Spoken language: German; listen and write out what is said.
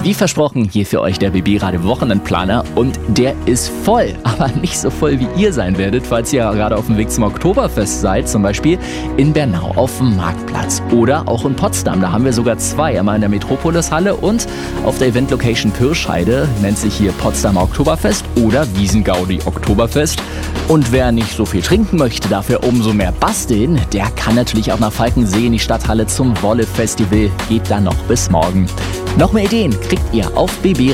Wie versprochen, hier für euch der BB Radio Wochenendplaner und der ist voll, aber nicht so voll wie ihr sein werdet, falls ihr gerade auf dem Weg zum Oktoberfest seid, zum Beispiel in Bernau auf dem Marktplatz oder auch in Potsdam. Da haben wir sogar zwei, einmal in der Metropolis-Halle und auf der Event-Location Pirscheide, nennt sich hier Potsdamer Oktoberfest oder Wiesengaudi Oktoberfest. Und wer nicht so viel trinken möchte, dafür umso mehr basteln, der kann natürlich auch nach Falkensee in die Stadthalle zum Wolle-Festival, geht dann noch bis morgen. Noch mehr Ideen kriegt ihr auf BB